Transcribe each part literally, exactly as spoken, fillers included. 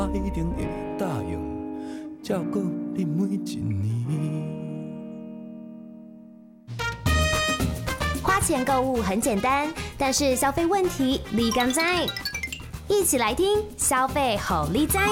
一定会答应照顾你每一年。 花钱购物很简单，但是消费问题你敢知？一起来听消费好利哉。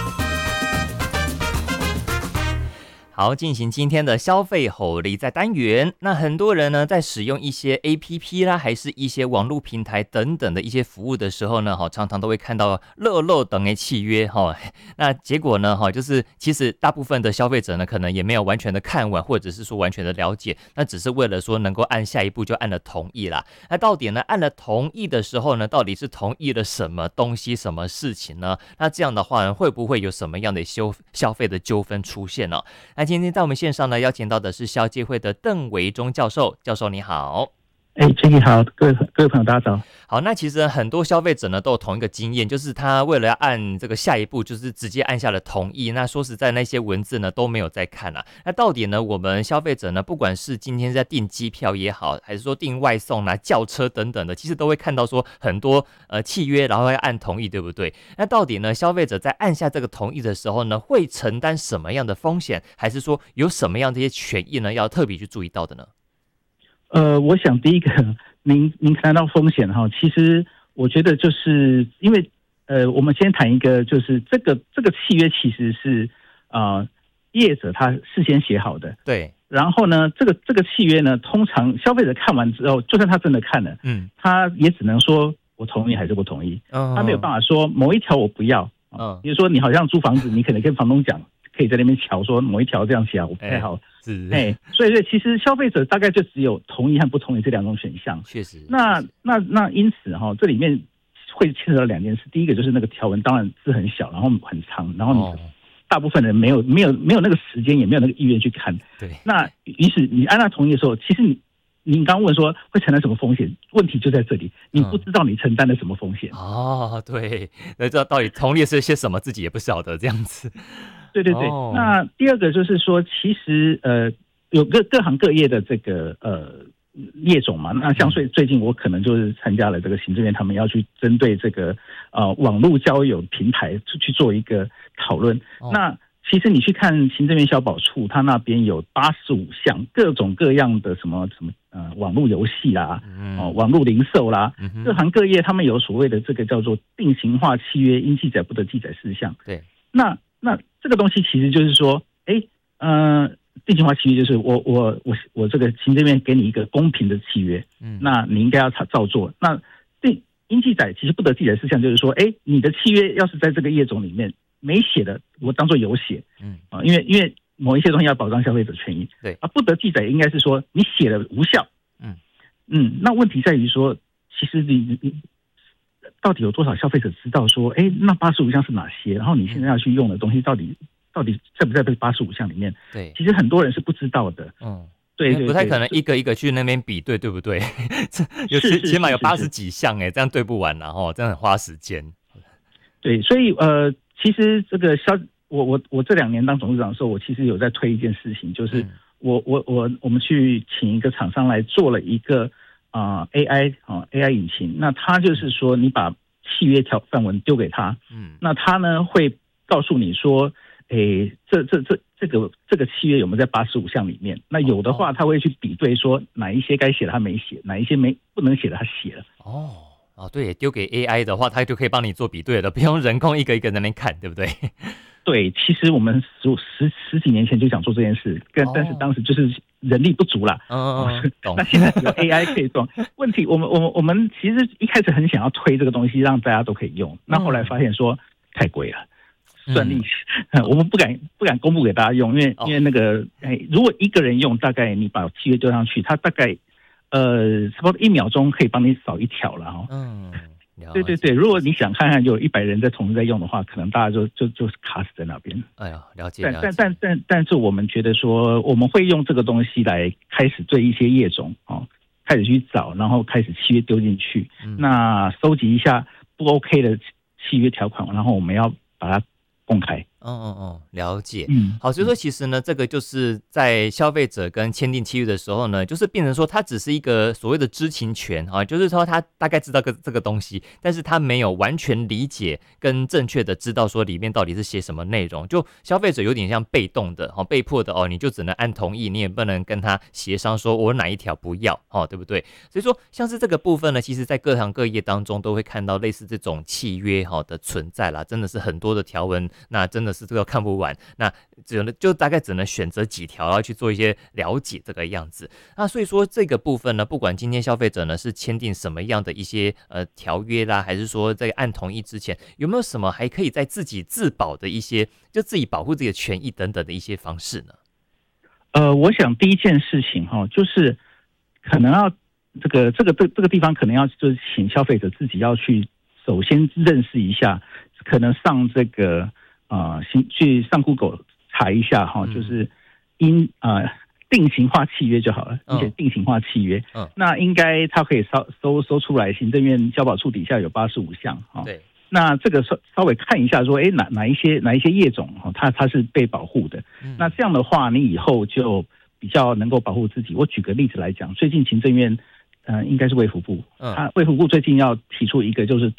好，进行今天的消费吼力在单元。那很多人呢，在使用一些 A P P 啦，还是一些网络平台等等的一些服务的时候呢，常常都会看到漏漏等的契约。那结果呢，就是其实大部分的消费者呢，可能也没有完全的看完，或者是说完全的了解，那只是为了说能够按下一步就按了同意啦。那到底呢，按了同意的时候呢，到底是同意了什么东西、什么事情呢？那这样的话呢，会不会有什么样的消消费的纠纷出现呢？那今天在我们线上呢，邀请到的是消基会的邓维中教授。教授你好。 哎 ，Jacky 好，各位各位朋友大家早。 好，那其实很多消费者呢都有同一个经验，就是他为了要按这个下一步，就是直接按下了同意。那说实在，那些文字呢都没有在看啊。那到底呢，我们消费者呢，不管是今天在订机票也好，还是说订外送啊、轿车等等的，其实都会看到说很多呃契约，然后要按同意，对不对？那到底呢，消费者在按下这个同意的时候呢，会承担什么样的风险，还是说有什么样的一些权益呢，要特别去注意到的呢？ 呃，我想第一个，您您谈到风险哈，其实我觉得就是因为呃，我们先谈一个，就是这个这个契约其实是呃业者他事先写好的， 对。 然后呢，这个这个契约呢，通常消费者看完之后，就算他真的看了，嗯，他也只能说我同意还是不同意，哦、他没有办法说某一条我不要，嗯、哦，比如说你好像租房子，你可能跟房东讲。可以在那边瞧说某一条这样写啊，我不太好， 是， 哎，所以其实消费者大概就只有同意和不同意这两种选项。 确实， 那那那因此哈，这里面会牵扯到两件事，第一个就是那个条文当然字很小，然后很长，然后你大部分人没有没有没有那个时间，也没有那个意愿去看。 对， 那于是你按他同意的时候，其实你。您刚刚问说会承担什么风险？问题就在这里，你不知道你承担了什么风险、 嗯、哦。对，那这到底同意是些什么，自己也不晓得这样子。 对对对。哦、那第二个就是说，其实呃，有各各行各业的这个呃业种嘛。那像最最近我可能就是参加了这个行政院，他们要去针对这个呃网络交友平台去做一个讨论。哦、那其实你去看行政院消保处，他那边有八十五项各种各样的什么什么呃网络游戏啦，哦网络零售啦，嗯、各行各业他们有所谓的这个叫做定型化契约应记载不得记载事项。 对， 那那这个东西其实就是说，哎，呃，定型化契约就是我我我我这个行政院给你一个公平的契约，嗯，那你应该要照做。那定应记载其实不得记载事项就是说，哎，你的契约要是在这个业种里面。没写的，我当作有写，嗯啊，因为因为某一些东西要保障消费者权益， 对啊，不得记载应该是说你写了无效，嗯嗯，那问题在于说，其实你你到底有多少消费者知道说，哎，那八十五项是哪些？然后你现在要去用的东西到底到底在不在这八十五项里面？ 对， 其实很多人是不知道的，嗯。对, 对, 对， 不太可能一个一个去那边比对，对不对？有起起码有八十几项哎，这样对不完然后这样很花时间。 对，所以呃。其实这个消我我我这两年当董事长的时候，我其实有在推一件事情，就是我我我我们去请一个厂商来做了一个啊、呃、A I 啊 A I 引擎，那他就是说你把契约条范文丢给他，嗯，那他呢会告诉你说，诶，这这这这个这个契约有没有在八十五项里面？那有的话，他会去比对说哪一些该写的他没写，哪一些没不能写的他写了。 哦。哦，对，丢给 A I 的话，它就可以帮你做比对了，不用人工一个一个在那边看，对不对？ 对，其实我们十十十几年前就想做这件事，但、哦、但是当时就是人力不足啦。 嗯嗯，懂。 那现在有 A I 可以做。问题，我们我们我们其实一开始很想要推这个东西，让大家都可以用。那后来发现说太贵了，算力、嗯，我们不敢不敢公布给大家用，因为、哦、因为那个，哎，如果一个人用，大概你把契约丢上去，他大概。呃，差不多一秒钟可以帮你扫一条了哈。嗯，对对对，如果你想看看有一百人在同时在用的话，可能大家就就就卡死在那边。 哎呀，了解。 但但但但但是我们觉得说，我们会用这个东西来开始对一些业种哦，开始去找，然后开始契约丢进去，嗯、那收集一下不 OK 的契约条款，然后我们要把它公开。 哦哦哦，了解。 嗯， 好，所以说其实呢，这个就是在消费者跟签订契约的时候呢，就是变成说他只是一个所谓的知情权啊，就是说他大概知道个这个东西，但是他没有完全理解跟正确的知道说里面到底是写什么内容，就消费者有点像被动的哦，被迫的哦，你就只能按同意，你也不能跟他协商说我哪一条不要哦，对不对？所以说像是这个部分呢，其实在各行各业当中都会看到类似这种契约哈的存在啦，真的是很多的条文，那真的是这个看不完，那只能就大概只能选择几条，然后去做一些了解这个样子。那所以说这个部分呢，不管今天消费者呢是签订什么样的一些呃条约啦，还是说在按同意之前，有没有什么还可以在自己自保的一些，就自己保护自己的权益等等的一些方式呢？ 呃，我想第一件事情哈，就是可能要这个这个这这个地方可能要就是请消费者自己要去首先认识一下，可能上这个呃去上 Google 查一下哈，就是因呃定型化契约就好了，而且定型化契约，嗯，那应该它可以搜搜搜出来，行政院消保处底下有八十五项哈，对。那这个稍稍微看一下说，哎，哪哪一些哪一些业种哈，它它是被保护的，嗯，那这样的话，你以后就比较能够保护自己。我举个例子来讲，最近行政院呃应该是卫福部，它卫福部最近要提出一个就是